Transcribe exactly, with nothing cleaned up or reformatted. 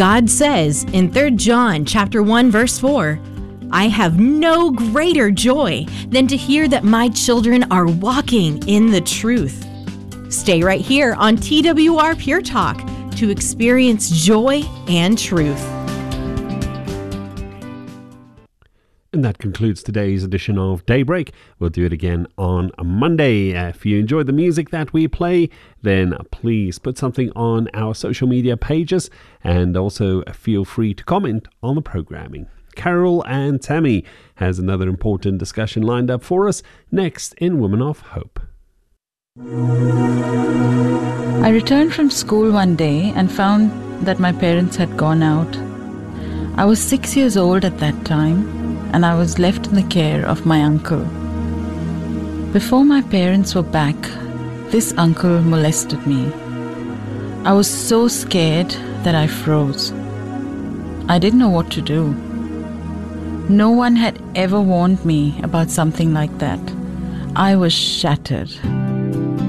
God says in Third John chapter one verse four, I have no greater joy than to hear that my children are walking in the truth. Stay right here on T W R Pure Talk to experience joy and truth. And that concludes today's edition of Daybreak. We'll do it again on a Monday. If you enjoyed the music that we play, then please put something on our social media pages and also feel free to comment on the programming. Carol and Tammy has another important discussion lined up for us next in Women of Hope. I returned from school one day and found that my parents had gone out. I was six years old at that time, and I was left in the care of my uncle. Before my parents were back, this uncle molested me. I was so scared that I froze. I didn't know what to do. No one had ever warned me about something like that. I was shattered.